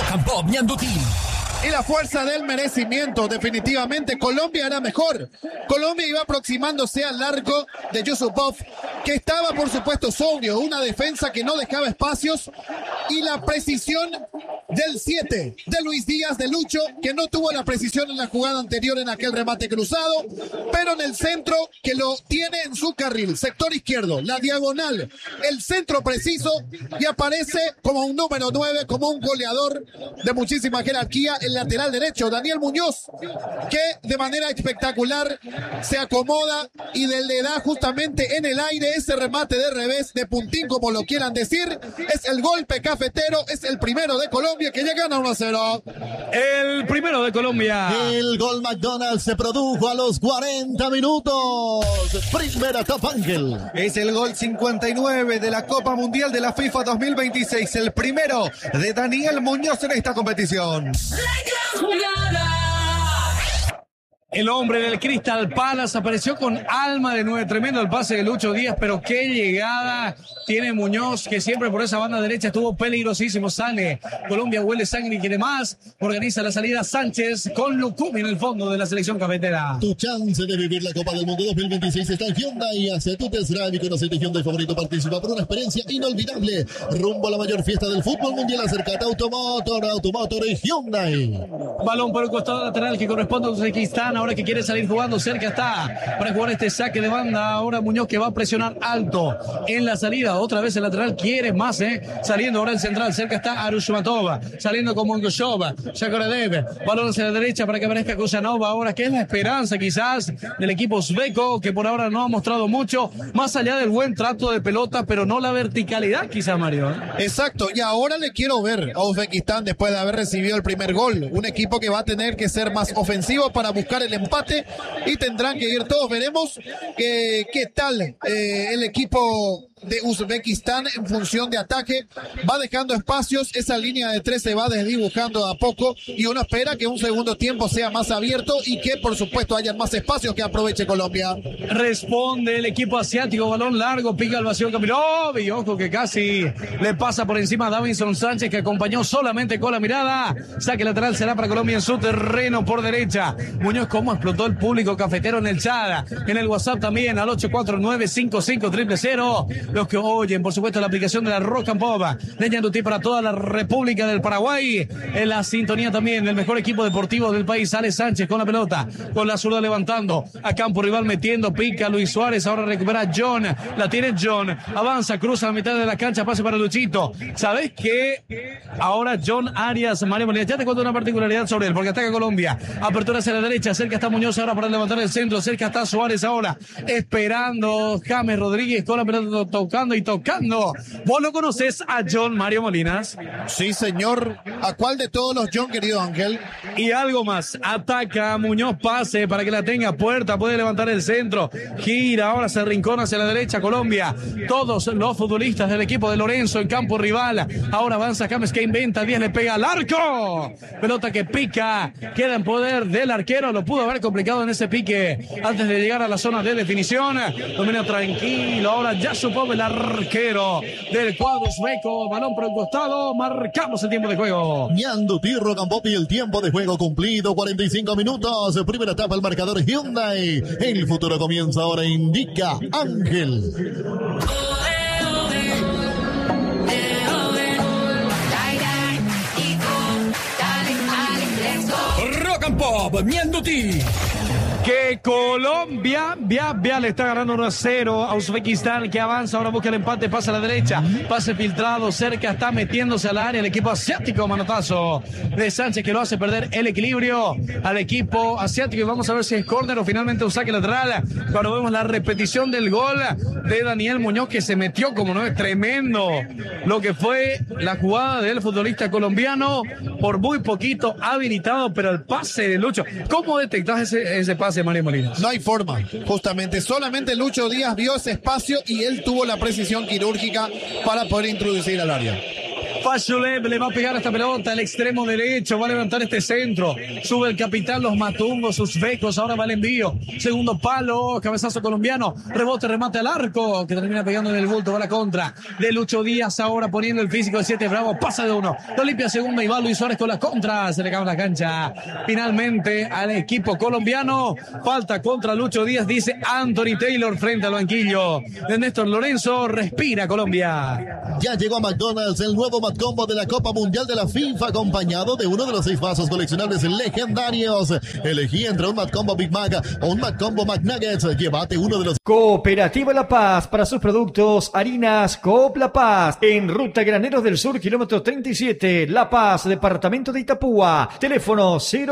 and Pop Ñandutí. Y la fuerza del merecimiento, definitivamente Colombia era mejor. Colombia iba aproximándose al arco de Yusupov, que estaba por supuesto sobrio, una defensa que no dejaba espacios, y la precisión del 7 de Luis Díaz de Lucho, que no tuvo la precisión en la jugada anterior en aquel remate cruzado, pero en el centro que lo tiene en su carril, sector izquierdo, la diagonal, el centro preciso, y aparece como un número 9, como un goleador de muchísima jerarquía, el lateral derecho, Daniel Muñoz, que de manera espectacular se acomoda y le da justamente en el aire ese remate de revés, de puntín, como lo quieran decir. Es el golpe cafetero, es el primero de Colombia, que ya gana 1-0. El primero de Colombia. El gol McDonald's se produjo a los 40 minutos. Primera etapa, Ángel. Es el gol 59 de la Copa Mundial de la FIFA 2026. El primero de Daniel Muñoz en esta competición. El hombre del Crystal Palace apareció con alma de 9. Tremendo el pase de Lucho Díaz, pero qué llegada tiene Muñoz, que siempre por esa banda derecha estuvo peligrosísimo. Sale Colombia, huele sangre y quiere más. Organiza la salida Sánchez con Lucumi en el fondo de la selección cafetera. Tu chance de vivir la Copa del Mundo 2026 está en Hyundai. Hace tu test drive y conoce tu Hyundai favorito. Participa por una experiencia inolvidable rumbo a la mayor fiesta del fútbol mundial. Acércate a Automotor y Hyundai. Balón por el costado lateral que corresponde a Uzbekistán. Ahora que quiere salir jugando, cerca está para jugar este saque de banda. Ahora Muñoz, que va a presionar alto en la salida. Otra vez el lateral quiere más, saliendo ahora el central. Cerca está Arushumatova, saliendo con Mongoshova, Shakoradev. Balón hacia la derecha para que aparezca Kusanova. Ahora que es la esperanza quizás del equipo uzbeco, que por ahora no ha mostrado mucho, más allá del buen trato de pelota, pero no la verticalidad quizás, Mario. Exacto, y ahora le quiero ver a Uzbekistán después de haber recibido el primer gol. Un equipo que va a tener que ser más ofensivo para buscar el empate, y tendrán que ir todos. Veremos qué tal el equipo de Uzbekistán en función de ataque. Va dejando espacios, esa línea de 3 se va desdibujando a poco, y uno espera que un segundo tiempo sea más abierto y que por supuesto haya más espacios que aproveche Colombia. Responde el equipo asiático, balón largo, pica el vacío Kamirov, y ojo que casi le pasa por encima a Davinson Sánchez, que acompañó solamente con la mirada. Saque lateral será para Colombia en su terreno por derecha. Muñoz, cómo explotó el público cafetero en el chat, en el WhatsApp también, al 849-5500. Los que oyen, por supuesto, la aplicación de la Rock and Pop de Ñandutí para toda la República del Paraguay. En la sintonía también, el mejor equipo deportivo del país. Sale Sánchez con la pelota, con la zurda levantando, a campo rival metiendo, pica Luis Suárez, ahora recupera John, la tiene John, avanza, cruza a la mitad de la cancha, pase para Luchito. ¿Sabes qué? Ahora John Arias, Mario Molina, ya te cuento una particularidad sobre él, porque ataca Colombia, apertura hacia la derecha, cerca está Muñoz ahora para levantar el centro, cerca está Suárez ahora, esperando James Rodríguez con la pelota, tocando y tocando. ¿Vos lo conoces a John, Mario Molinas? Sí, señor. ¿A cuál de todos los John, querido Ángel? Y algo más, ataca Muñoz, pase para que la tenga Puerta, puede levantar el centro, gira, ahora se rincona hacia la derecha Colombia. Todos los futbolistas del equipo de Lorenzo en campo rival. Ahora avanza James, que inventa, 10 le pega al arco. Pelota que pica, queda en poder del arquero, lo pudo haber complicado en ese pique antes de llegar a la zona de definición. Domina tranquilo, ahora ya supo el arquero del cuadro uzbeco. Balón por el costado, marcamos el tiempo de juego. Ñandutí, Rock and Pop, y el tiempo de juego cumplido, 45 minutos. Primera etapa, el marcador Hyundai. El futuro comienza ahora, indica Ángel. Rock and Pop Ñandutí. Que Colombia le está ganando 1-0 a Uzbekistán, que avanza, ahora busca el empate, pasa a la derecha, pase filtrado, cerca está metiéndose al área el equipo asiático. Manotazo de Sánchez, que lo hace perder el equilibrio al equipo asiático, y vamos a ver si es córner o finalmente un saque lateral. Cuando vemos la repetición del gol de Daniel Muñoz, que se metió como no es tremendo lo que fue la jugada del futbolista colombiano, por muy poquito habilitado, pero el pase de Lucho. ¿Cómo detectás ese pase, Mario Molinas? No hay forma, justamente, solamente Lucho Díaz vio ese espacio y él tuvo la precisión quirúrgica para poder introducir al área. Fashulev le va a pegar esta pelota, el extremo derecho, va a levantar este centro. Sube el capitán, los matungos, uzbecos, ahora va el envío. Segundo palo, cabezazo colombiano, rebote, remate al arco, que termina pegando en el bulto, va la contra de Lucho Díaz, ahora poniendo el físico de 7 Bravo, pasa de 1, lo limpia segunda y va Luis Suárez con la contra, se le cae la cancha. Finalmente al equipo colombiano, falta contra Lucho Díaz, dice Anthony Taylor frente al banquillo de Néstor Lorenzo. Respira Colombia. Ya llegó a McDonald's el nuevo McCombo de la Copa Mundial de la FIFA, acompañado de uno de los 6 vasos coleccionables legendarios. Elegí entre un McCombo Big Mac o un McCombo McNuggets. Llévate uno de los. Cooperativa La Paz, para sus productos, harinas Coop La Paz, en Ruta Graneros del Sur, kilómetro 37, La Paz, departamento de Itapúa. Teléfono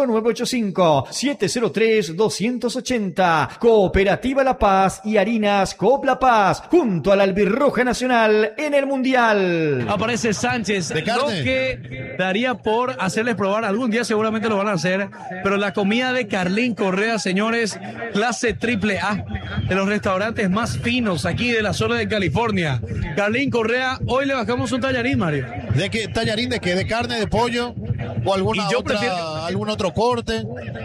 0985-703-280. Cooperativa La Paz y harinas Coop La Paz, junto a la Albirroja Nacional en el Mundial. Aparece Sánchez, ¿De lo carne? que daría por hacerles probar, algún día seguramente lo van a hacer, pero la comida de Carlín Correa, señores, clase triple A, de los restaurantes más finos aquí de la zona de California. Carlín Correa, hoy le bajamos un tallarín, Mario. ¿De qué tallarín? ¿De qué? ¿De carne, de pollo? ¿O alguna Y yo otra, algún otro corte?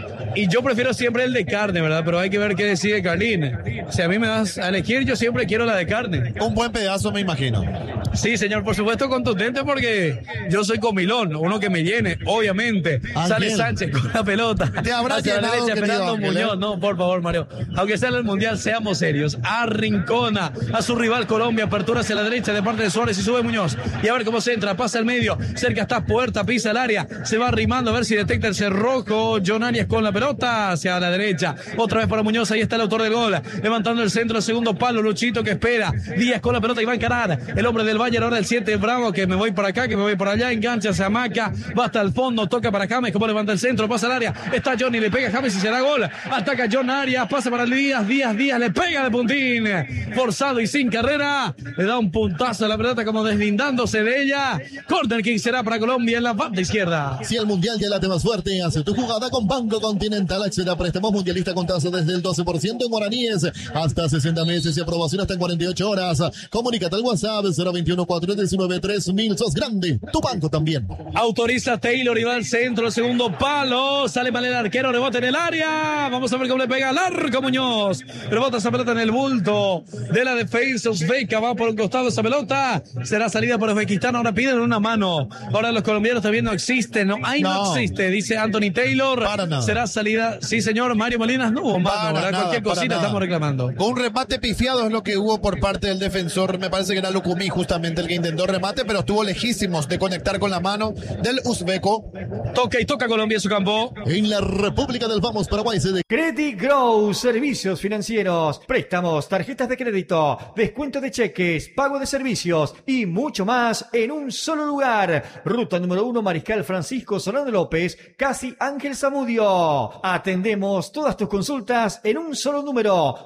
Y yo prefiero siempre el de carne, ¿verdad? Pero hay que ver qué decide Carlín. Si a mí me das a elegir, yo siempre quiero la de carne. Un buen pedazo, me imagino. Sí, señor, por supuesto contundente porque yo soy comilón, uno que me llene, obviamente. Ángel. Sale Sánchez con la pelota. Te habrá hacia la llenado, derecha, querido Fernando Ángel, Muñoz. No, por favor, Mario. Aunque sea en el Mundial, seamos serios. Arrincona a su rival Colombia, apertura hacia la derecha de parte de Suárez y sube Muñoz. Y a ver cómo se entra, pasa al medio, cerca está Puerta, pisa el área, se va arrimando a ver si detecta el cerrojo. John Arias con la pelota hacia la derecha. Otra vez para Muñoz, ahí está el autor del gol. Levantando el centro, el segundo palo, Luchito que espera. Díaz con la pelota y va a encarar. El hombre del Bayern, ahora el 7 Bravo, que me voy para acá, que me voy para allá, engancha, se amaca, va hasta el fondo, toca para James, como levanta el centro, pasa al área, está Johnny, le pega a James y será gol, ataca John Arias, pasa para Díaz, le pega de puntín, forzado y sin carrera, le da un puntazo a la pelota como deslindándose de ella. Corner kick será para Colombia en la banda izquierda. Si el Mundial ya late más fuerte, hace tu jugada con Banco Continental. Accede a préstamos mundialista con tasa desde el 12% en guaraníes, hasta 60 meses y aprobación hasta en 48 horas. Comunícate al WhatsApp 021-419-3000. Sos grande, tu banco también. Autoriza Taylor y va al centro, el segundo palo, sale mal el arquero, rebote en el área, vamos a ver cómo le pega al arco Muñoz, rebota esa pelota en el bulto de la defensa uzbeca, va por un costado esa pelota, será salida por Uzbekistán, ahora piden una mano, ahora los colombianos también no existen, no existe, dice Anthony Taylor, para nada. Será salida, sí señor, Mario Molinas, no hubo mano, ¿verdad? Cualquier cosita estamos reclamando. Con un remate pifiado es lo que hubo por parte del defensor, me parece que era Lucumí justamente el que intentó remate, pero estuvo lejísimos de conectar con la mano del uzbeco. Toca y toca Colombia en su campo. En la República del Vamos, Paraguay se de Credit Grow, servicios financieros, préstamos, tarjetas de crédito, descuento de cheques, pago de servicios y mucho más en un solo lugar. Ruta número 1, Mariscal Francisco Solano López, casi Ángel Zamudio. Atendemos todas tus consultas en un solo número,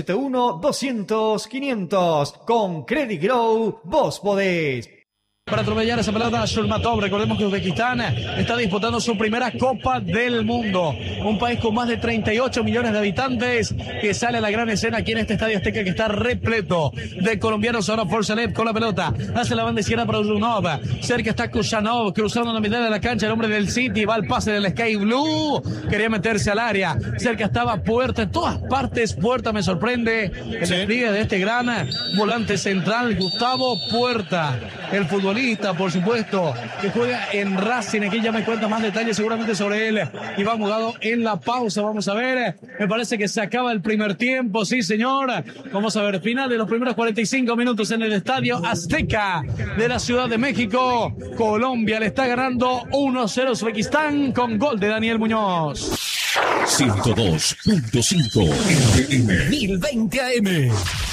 071-200-500. Con Credit Grow, vos podés. Para atropellar esa pelota, Shurmatov. Recordemos que Uzbekistán está disputando su primera Copa del Mundo. Un país con más de 38 millones de habitantes que sale a la gran escena aquí en este Estadio Azteca que está repleto de colombianos. Ahora Forzalet con la pelota. Hace la banda izquierda para Uzunov. Cerca está Kushanov cruzando la mitad de la cancha. El hombre del City va al pase del Sky Blue. Quería meterse al área. Cerca estaba Puerta. En todas partes Puerta me sorprende. El despliegue de este gran volante central, Gustavo Puerta. El futbolista, por supuesto, que juega en Racing. Aquí ya me cuenta más detalles seguramente sobre él. Iván Mugado en la pausa. Vamos a ver. Me parece que se acaba el primer tiempo. Sí, señor. Vamos a ver. Final de los primeros 45 minutos en el Estadio Azteca de la Ciudad de México. Colombia le está ganando 1-0 a Uzbekistán con gol de Daniel Muñoz. 102.5 FM 1020 AM.